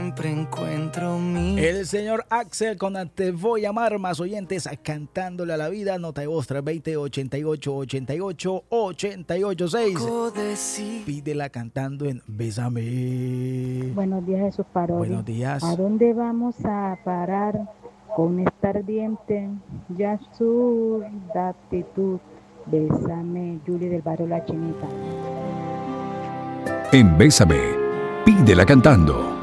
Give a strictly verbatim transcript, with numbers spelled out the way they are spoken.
siempre encuentro mi... El señor Axel con Te Voy a Amar, más oyentes cantándole a la vida. Nota de voz tres dos cero, ochenta y ocho, ochenta y ocho, ochenta y ocho seis. Pídela cantando en Bésame. Buenos días, Jesús Parodi. Buenos días. ¿A dónde vamos a parar con esta ardiente y absurda actitud? Bésame, Julie del barrio La Chinita. En Bésame, pídela cantando.